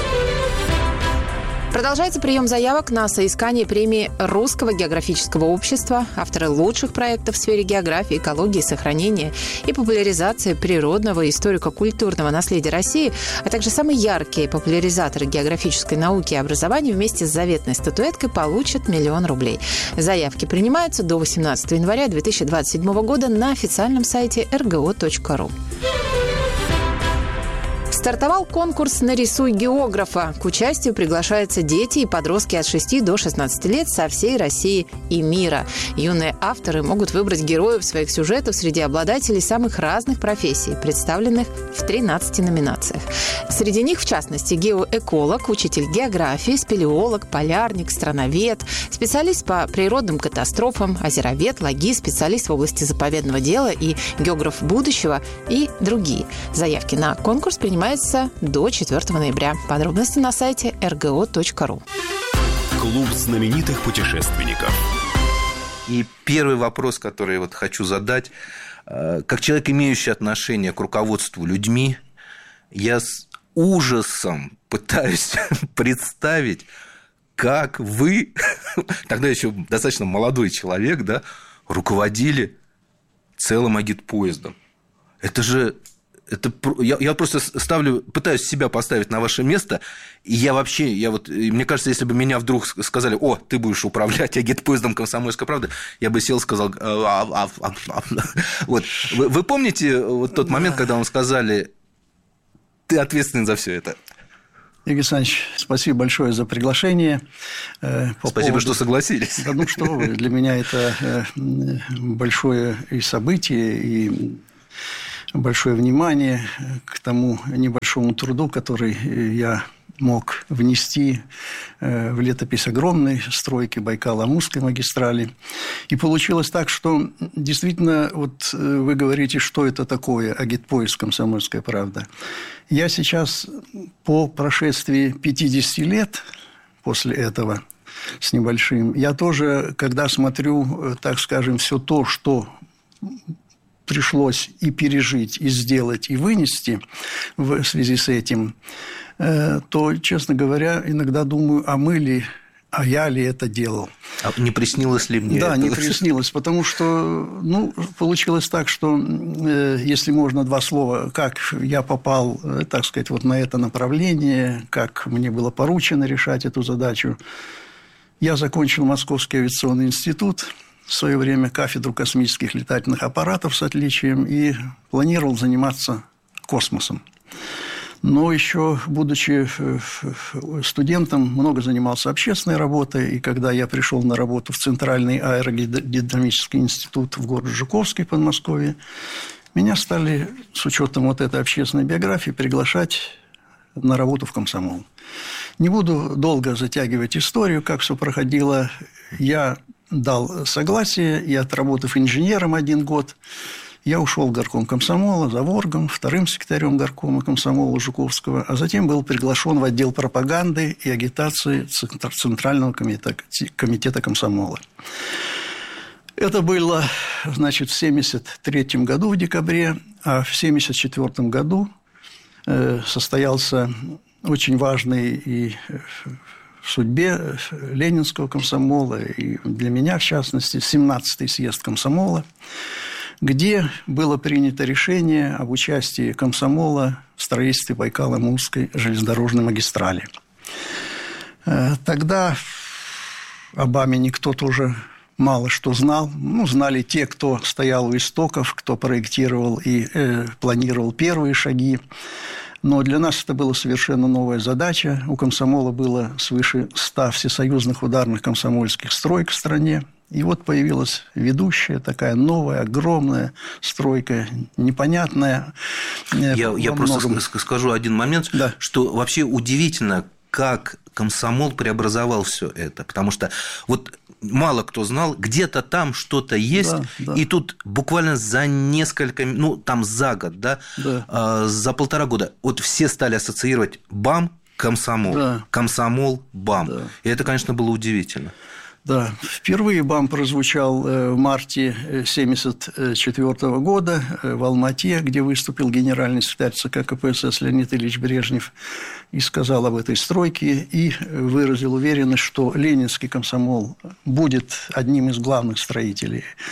Продолжается прием заявок на соискание премии Русского географического общества. Авторы лучших проектов в сфере географии, экологии, сохранения и популяризации природного и историко-культурного наследия России, а также самые яркие популяризаторы географической науки и образования вместе с заветной статуэткой получат миллион рублей. Заявки принимаются до восемнадцатого января две тысячи двадцать седьмого года на официальном сайте эр гэ о точка ру. Стартовал конкурс «Нарисуй географа». К участию приглашаются дети и подростки от шести до шестнадцати лет со всей России и мира. Юные авторы могут выбрать героев своих сюжетов среди обладателей самых разных профессий, представленных в тринадцати номинациях. Среди них, в частности, геоэколог, учитель географии, спелеолог, полярник, страновед, специалист по природным катастрофам, озеровед, логист, специалист в области заповедного дела и географ будущего и другие. Заявки на конкурс принимаются до четвёртого ноября. Подробности на сайте эр гэ о точка ру. Клуб знаменитых путешественников. И первый вопрос, который вот хочу задать. Как человек, имеющий отношение к руководству людьми, я с ужасом пытаюсь представить, как вы, тогда еще достаточно молодой человек, да, руководили целым агитпоездом. Это же... Это, я, я просто ставлю, пытаюсь себя поставить на ваше место, и я вообще, я вот, мне кажется, если бы меня вдруг сказали: о, ты будешь управлять агитпоездом «Комсомольской правды», я бы сел и сказал: а, а, а, а. Вот. Вы, вы помните вот тот момент, когда вам сказали: ты ответственен за все это? Игорь Александрович, спасибо большое за приглашение. По спасибо, поводу... что согласились. Да ну что вы, для меня это большое и событие, и большое внимание к тому небольшому труду, который я мог внести в летопись огромной стройки Байкало-Амурской магистрали. И получилось так, что действительно, вот вы говорите, что это такое агитпоезд «Комсомольская правда». Я сейчас по прошествии пятидесяти лет после этого с небольшим, я тоже, когда смотрю, так скажем, все то, что пришлось и пережить, и сделать, и вынести в связи с этим, то, честно говоря, иногда думаю, а мы ли, а я ли это делал. А не приснилось ли мне да, это? Не приснилось, потому что, ну, получилось так, что, если можно два слова, как я попал, так сказать, вот на это направление, как мне было поручено решать эту задачу. Я закончил Московский авиационный институт, в свое время кафедру космических летательных аппаратов с отличием, и планировал заниматься космосом. Но еще, будучи студентом, много занимался общественной работой, и когда я пришел на работу в Центральный аэродинамический институт в город Жуковский, Подмосковье, меня стали, с учетом вот этой общественной биографии, приглашать на работу в комсомол. Не буду долго затягивать историю, как все проходило. Я дал согласие, и, отработав инженером один год, я ушел в горком комсомола, заворгом, вторым секретарем горкома комсомола Жуковского, а затем был приглашен в отдел пропаганды и агитации Центрального комитета, комитета комсомола. Это было, значит, в семьдесят третьем году в декабре, а в семьдесят четвёртом году состоялся очень важный и в судьбе Ленинского комсомола, и для меня, в частности, семнадцатый съезд комсомола, где было принято решение об участии комсомола в строительстве Байкало-Амурской железнодорожной магистрали. Тогда об АМе никто тоже мало что знал. Ну, знали те, кто стоял у истоков, кто проектировал и э, планировал первые шаги. Но для нас это была совершенно новая задача. У комсомола было свыше ста всесоюзных ударных комсомольских строек в стране. И вот появилась ведущая такая новая, огромная стройка, непонятная. Я, я просто скажу один момент, да. Что вообще удивительно, как комсомол преобразовал все это. Потому что вот мало кто знал, где-то там что-то есть, да, да. И тут буквально за несколько, ну, там за год, да, да. А, за полтора года вот все стали ассоциировать БАМ, комсомол, да. Комсомол, БАМ. Да. И это, конечно, было удивительно. Да, впервые БАМ прозвучал в марте семьдесят четвёртого года в Алмате, где выступил генеральный секретарь ЦК КПСС Леонид Ильич Брежнев и сказал об этой стройке, и выразил уверенность, что ленинский комсомол будет одним из главных строителей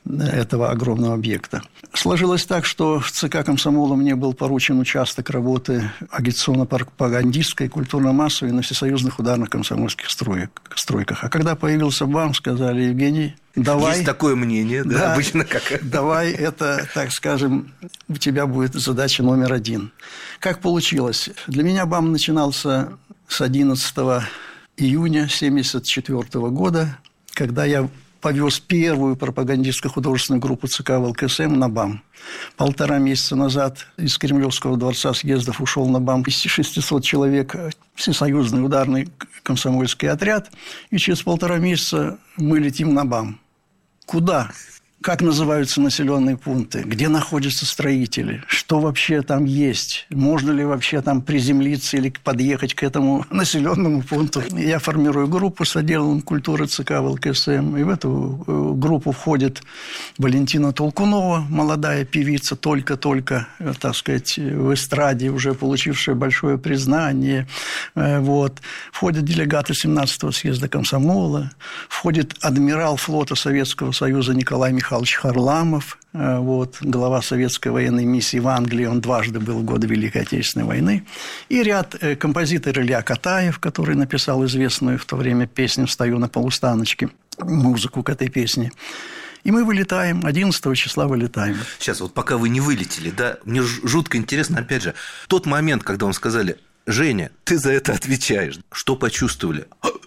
этого огромного объекта. Сложилось так, что в ЦК комсомола мне был поручен участок работы агитационно-пропагандистской, культурно-массовой на всесоюзных ударных комсомольских стройках. А когда появился БАМ, сказали: Евгений, давай... Есть такое мнение, да, да обычно как... Давай, это, так скажем, у тебя будет задача номер один. Как получилось? Для меня БАМ начинался с одиннадцатого июня тысяча девятьсот семьдесят четвёртого года, когда я повез первую пропагандистско-художественную группу ЦК ВЛКСМ на БАМ. Полтора месяца назад из Кремлевского дворца съездов ушел на БАМ шестьсот человек всесоюзный ударный комсомольский отряд, и через полтора месяца мы летим на БАМ. Куда? Как называются населенные пункты? Где находятся строители? Что вообще там есть? Можно ли вообще там приземлиться или подъехать к этому населенному пункту? Я формирую группу с отделом культуры ЦК ВЛКСМ. И в эту группу входит Валентина Толкунова, молодая певица, только-только, так сказать, в эстраде, уже получившая большое признание. Вот. Входят делегаты семнадцатого съезда комсомола. Входит адмирал флота Советского Союза Николай Михайлович Михайлович Харламов, вот, глава советской военной миссии в Англии, он дважды был в годы Великой Отечественной войны, и ряд э, композитор Илья Катаев, который написал известную в то время песню «Стою на полустаночке», музыку к этой песне. И мы вылетаем, одиннадцатого числа вылетаем. Сейчас, вот пока вы не вылетели, да, мне жутко интересно, опять же, тот момент, когда вам сказали: Женя, ты за это отвечаешь, что почувствовали?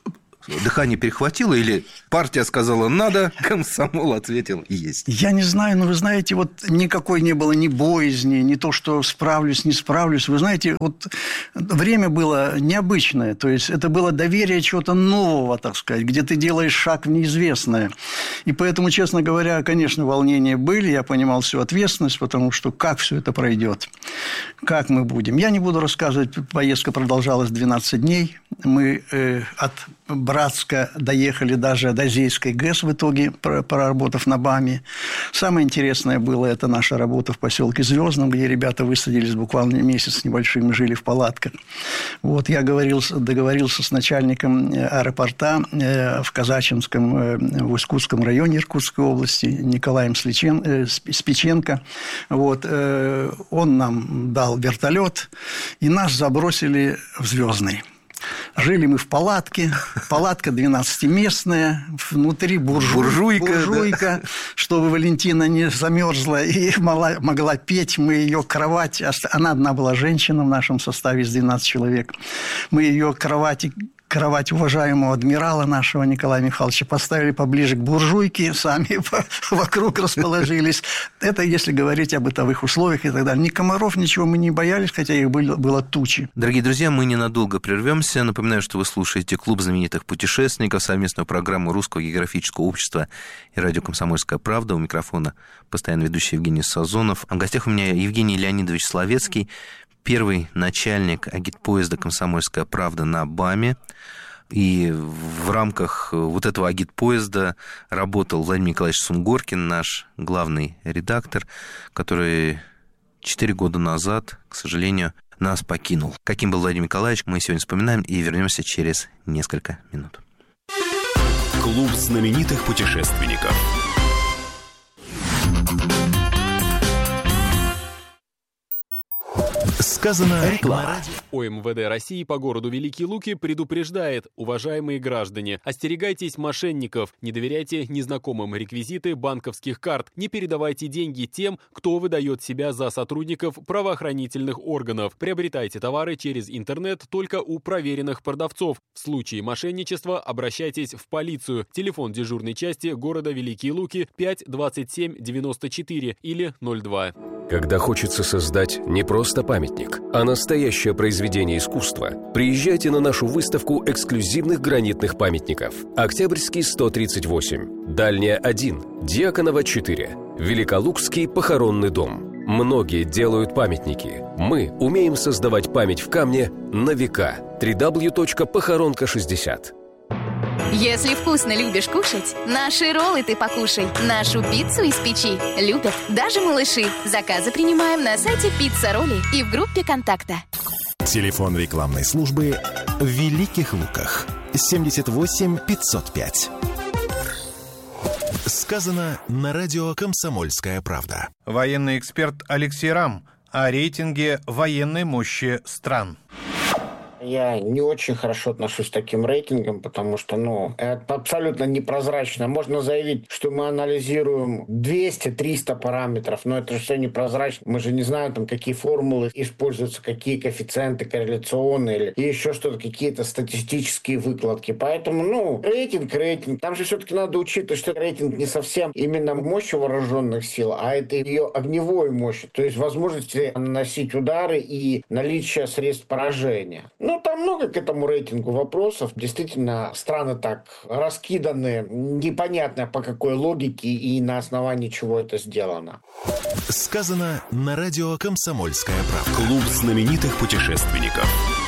Дыхание перехватило или партия сказала «надо», комсомол ответил «есть»? Я не знаю, но вы знаете, вот никакой не было ни боязни, ни то, что справлюсь, не справлюсь. Вы знаете, вот время было необычное, то есть это было доверие чего-то нового, так сказать, где ты делаешь шаг в неизвестное. И поэтому, честно говоря, конечно, волнения были, я понимал всю ответственность, потому что как все это пройдет, как мы будем. Я не буду рассказывать, поездка продолжалась двенадцать дней, мы э, от Братска доехали даже до Зейской ГЭС в итоге, проработав на БАМе. Самое интересное было это наша работа в поселке Звездном, где ребята высадились буквально месяц с небольшим и жили в палатках. Вот я говорился, договорился с начальником аэропорта в Казачинском, в Иркутском районе Иркутской области, Николаем Сличен, Спиченко. Вот, он нам дал вертолет, и нас забросили в Звездный. Жили мы в палатке, палатка двенадцатиместная, внутри буржуй, буржуйка, буржуйка да. Чтобы Валентина не замерзла и могла, могла петь. Мы ее кровать, она одна была женщина в нашем составе из двенадцати человек, мы ее кровати... Кровать уважаемого адмирала нашего Николая Михайловича поставили поближе к буржуйке, сами вокруг расположились. Это если говорить о бытовых условиях и так далее. Ни комаров, ничего мы не боялись, хотя их было, было тучи. Дорогие друзья, мы ненадолго прервемся. Напоминаю, что вы слушаете «Клуб знаменитых путешественников», совместную программу Русского географического общества и радио «Комсомольская правда». У микрофона постоянно ведущий Евгений Сазонов. А в гостях у меня Евгений Леонидович Словецкий, первый начальник агитпоезда «Комсомольская правда» на БАМе. И в рамках вот этого агитпоезда работал Владимир Николаевич Сунгоркин, наш главный редактор, который четыре года назад, к сожалению, нас покинул. Каким был Владимир Николаевич, мы сегодня вспоминаем и вернемся через несколько минут. Клуб знаменитых путешественников. Сказано реклама. ОМВД России по городу Великие Луки предупреждает: уважаемые граждане, остерегайтесь мошенников, не доверяйте незнакомым реквизиты банковских карт, не передавайте деньги тем, кто выдает себя за сотрудников правоохранительных органов. Приобретайте товары через интернет только у проверенных продавцов. В случае мошенничества обращайтесь в полицию. Телефон дежурной части города Великие Луки пять двадцать семь девяносто четыре или ноль два. Когда хочется создать не просто памятник, а настоящее произведение искусства, приезжайте на нашу выставку эксклюзивных гранитных памятников. Октябрьский сто тридцать восемь, Дальняя один, Дьяконова четыре, Великолукский похоронный дом. Многие делают памятники. Мы умеем создавать память в камне на века. дабл ю дабл ю дабл ю точка похоронка шестьдесят. Если вкусно любишь кушать, наши роллы ты покушай. Нашу пиццу из печи любят даже малыши. Заказы принимаем на сайте Пицца Ролли и в группе контакта. Телефон рекламной службы в Великих Луках семьдесят восемь пятьсот пять. Сказано на радио «Комсомольская правда». Военный эксперт Алексей Рам о рейтинге военной мощи стран. Я не очень хорошо отношусь к таким рейтингам, потому что, ну, это абсолютно непрозрачно. Можно заявить, что мы анализируем двести-триста параметров, но это же все непрозрачно. Мы же не знаем, там, какие формулы используются, какие коэффициенты корреляционные или еще что-то, какие-то статистические выкладки. Поэтому, ну, рейтинг, рейтинг. Там же все-таки надо учитывать, что рейтинг не совсем именно мощь вооруженных сил, а это ее огневой мощь, то есть возможности наносить удары и наличие средств поражения. Ну, там много к этому рейтингу вопросов. Действительно, страны так раскиданы, непонятно по какой логике и на основании чего это сделано. Сказано на радио «Комсомольская правда». Клуб знаменитых путешественников.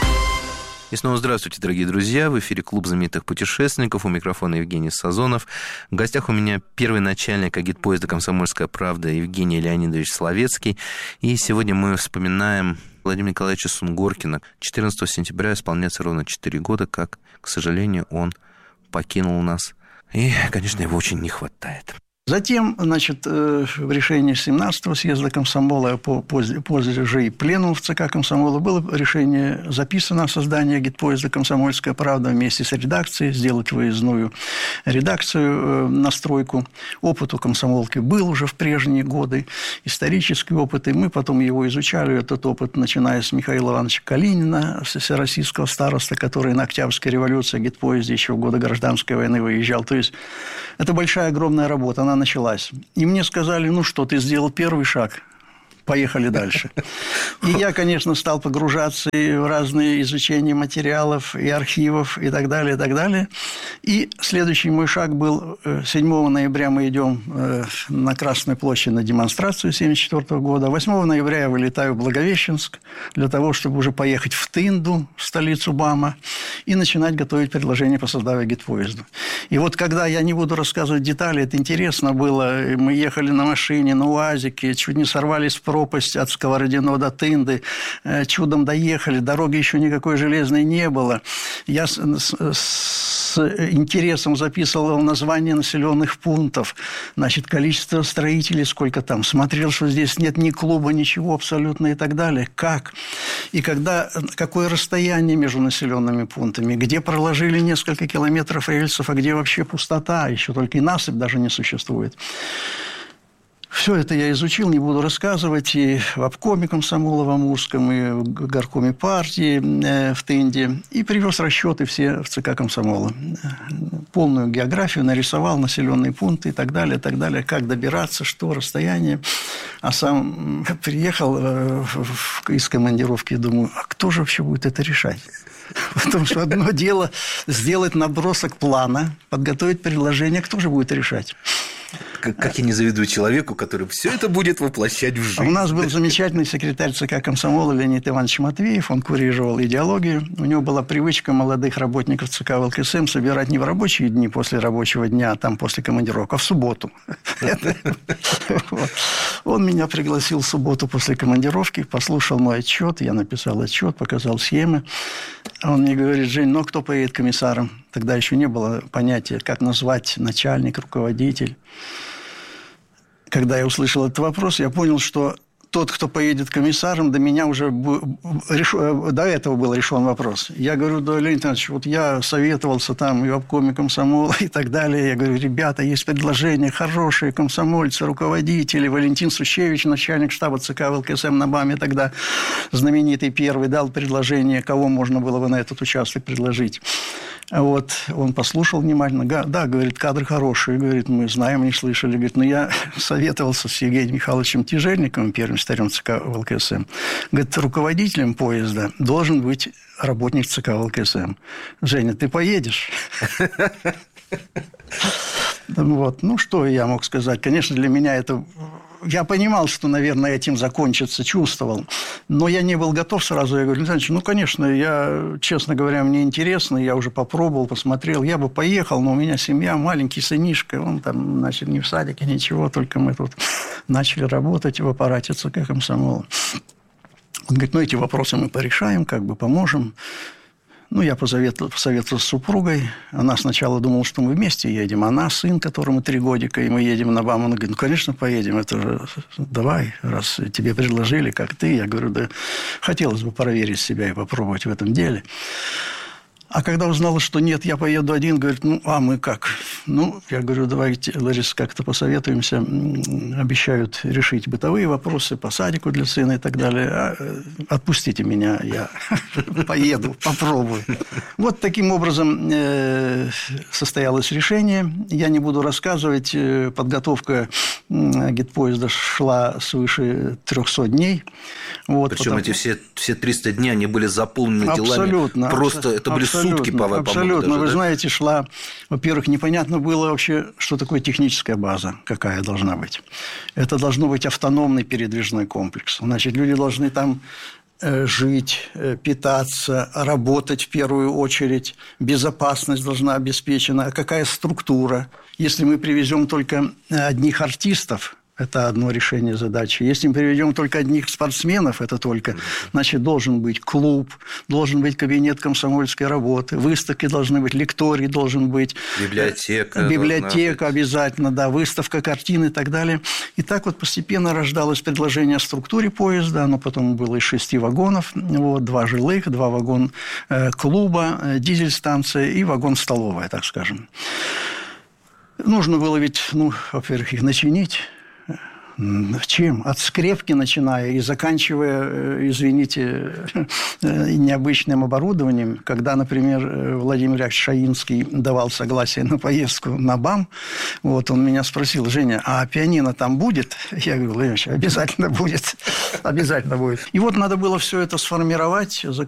И снова здравствуйте, дорогие друзья. В эфире Клуб знаменитых путешественников. У микрофона Евгений Сазонов. В гостях у меня первый начальник агитпоезда «Комсомольская правда» Евгений Леонидович Словецкий. И сегодня мы вспоминаем Владимира Николаевича Сунгоркина. четырнадцатого сентября исполняется ровно четыре года, как, к сожалению, он покинул нас. И, конечно, его очень не хватает. Затем, значит, в решении семнадцатого съезда комсомола по позже же и пленума в ЦК комсомола было решение записано о создании агитпоезда «Комсомольская правда» вместе с редакцией, сделать выездную редакцию, настройку. Опыт у комсомолки был уже в прежние годы, исторический опыт, и мы потом его изучали, этот опыт, начиная с Михаила Ивановича Калинина, всероссийского староста, который на Октябрьской революции агитпоезде еще в годы гражданской войны выезжал. То есть это большая, огромная работа, она началась. И мне сказали, ну что, ты сделал первый шаг, поехали дальше. И я, конечно, стал погружаться и в разные изучения материалов, и архивов, и так далее, и так далее. И следующий мой шаг был, седьмого ноября мы идем на Красную площадь на демонстрацию семьдесят четвёртого года. восьмого ноября я вылетаю в Благовещенск для того, чтобы уже поехать в Тынду, столицу БАМа, и начинать готовить предложение по созданию агитпоезда. И вот когда, я не буду рассказывать детали, это интересно было, мы ехали на машине, на УАЗике, чуть не сорвались в пропасть от Сковородино до Тынды, чудом доехали, дороги еще никакой железной не было. Я с, с, с интересом записывал названия населенных пунктов, значит, количество строителей, сколько там, смотрел, что здесь нет ни клуба, ничего абсолютно и так далее. Как? И когда, какое расстояние между населенными пунктами, где проложили несколько километров рельсов, а где вообще пустота, еще только и насыпь даже не существует. Все это я изучил, не буду рассказывать, и в обкоме комсомола в Амурском, и в горкоме партии в Тынде, и привез расчеты все в ЦК комсомола. Полную географию нарисовал, населенные пункты и так далее, и так далее, как добираться, что, расстояние. А сам приехал из командировки и думаю, а кто же вообще будет это решать? Потому что одно дело сделать набросок плана, подготовить предложение, кто же будет решать? Как, как я не завидую человеку, который все это будет воплощать в жизнь. У нас был замечательный секретарь ЦК комсомола Леонид Иванович Матвеев, он курировал идеологию. У него была привычка молодых работников ЦК ВЛКСМ собирать не в рабочие дни после рабочего дня, а там после командировок, а в субботу. Он меня пригласил в субботу после командировки, послушал мой отчет, я написал отчет, показал схемы. Он мне говорит, Жень, ну кто поедет комиссаром? Тогда еще не было понятия, как назвать начальник, руководитель. Когда я услышал этот вопрос, я понял, что тот, кто поедет комиссаром, до меня уже реш... до этого был решен вопрос. Я говорю, да, Леонид Иванович, вот я советовался там и в обкоме комсомола и так далее. Я говорю, ребята, есть предложения хорошие, комсомольцы, руководители. Валентин Сущевич, начальник штаба ЦК ВЛКСМ на БАМе тогда, знаменитый первый, дал предложение, кого можно было бы на этот участок предложить. Вот, он послушал внимательно. Да, говорит, кадры хорошие. Говорит, мы знаем, не слышали. Говорит, ну, я советовался с Евгением Михайловичем Тяжельниковым, первым старем ЦК ВЛКСМ. Говорит, руководителем поезда должен быть работник ЦК ВЛКСМ. Женя, ты поедешь? Вот. Ну, что я мог сказать? Конечно, для меня это... Я понимал, что, наверное, этим закончится, чувствовал. Но я не был готов сразу. Я говорю, ну, конечно, я, честно говоря, мне интересно. Я уже попробовал, посмотрел. Я бы поехал, но у меня семья, маленький сынишка. Он там, значит, не в садике, ничего. Только мы тут начали работать в аппарате ЦК комсомола. Он говорит, ну, эти вопросы мы порешаем, как бы поможем. Ну, я посоветовал, посоветовал с супругой. Она сначала думала, что мы вместе едем. Она, сын, которому три годика, и мы едем на БАМ. Она говорит, ну, конечно, поедем. Это же давай, раз тебе предложили, как ты. Я говорю, да хотелось бы проверить себя и попробовать в этом деле. А когда узнала, что нет, я поеду один, говорит, ну, а мы как? Ну, я говорю, давайте, Лариса, как-то посоветуемся. Обещают решить бытовые вопросы по садику для сына и так далее. А, отпустите меня, я поеду, попробую. Вот таким образом состоялось решение. Я не буду рассказывать. Подготовка гидпоезда шла свыше трехсот дней. Вот, Причем потому... эти все, все триста дней, они были заполнены абсолютно, делами. Просто это были абсолютно, сутки, по-моему. Абсолютно. Даже, Вы да? знаете, шла... Во-первых, непонятно было вообще, что такое техническая база, какая должна быть. Это должно быть автономный передвижной комплекс. Значит, люди должны там жить, питаться, работать в первую очередь. Безопасность должна обеспечена. А какая структура? Если мы привезем только одних артистов, это одно решение задачи. Если мы приведем только одних спортсменов, это только, значит, должен быть клуб, должен быть кабинет комсомольской работы, выставки должны быть, лекторий должен быть. Библиотека. Библиотека обязательно, да, выставка картин и так далее. И так вот постепенно рождалось предложение о структуре поезда. Оно потом было из шести вагонов. Вот, два жилых, два вагон-клуба, дизель-станция и вагон-столовая, так скажем. Нужно было ведь, ну, во-первых, их начинить. Чем? От скрепки начиная и заканчивая, извините, необычным оборудованием. Когда, например, Владимир Яковлевич Шаинский давал согласие на поездку на БАМ, вот он меня спросил, Женя, а пианино там будет? Я говорю, Владимир Ильич, обязательно будет. Обязательно будет. И вот надо было все это сформировать,